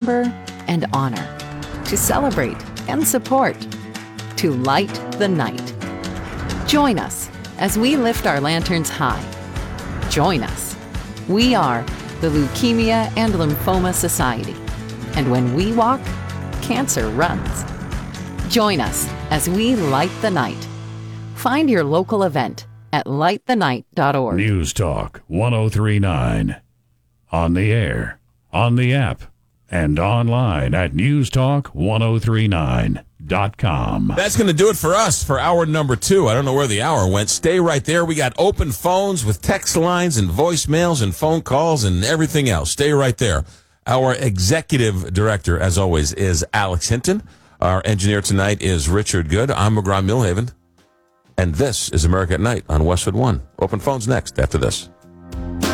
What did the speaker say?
remember and honor, to celebrate and support, to light the night. Join us as we lift our lanterns high. Join us. We are the Leukemia and Lymphoma Society. And when we walk, cancer runs. Join us as we light the night. Find your local event at lightthenight.org. News Talk 1039. On the air, on the app, and online at newstalk1039.com. That's going to do it for us for hour number 2. I don't know where the hour went. Stay right there. We got open phones with text lines and voicemails and phone calls and everything else. Stay right there. Our executive director, as always, is Alex Hinton. Our engineer tonight is Richard Good. I'm McGraw Millhaven. And this is America at Night on Westwood One. Open phones next after this.